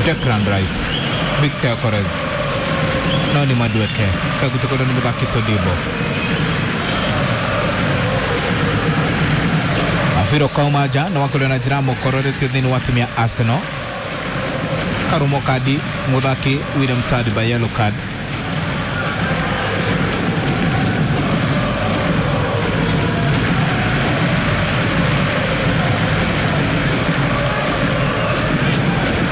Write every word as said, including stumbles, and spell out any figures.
Declan Rice, Victor Corez, Noni Madueke, Kagutukolo ni Mudaki Todibo. Afiro Kaumaja, na wakolo na jiramo korore tidini watumia Arsenal. Karumo kadi, Mudaki, William Sadi by yellow card.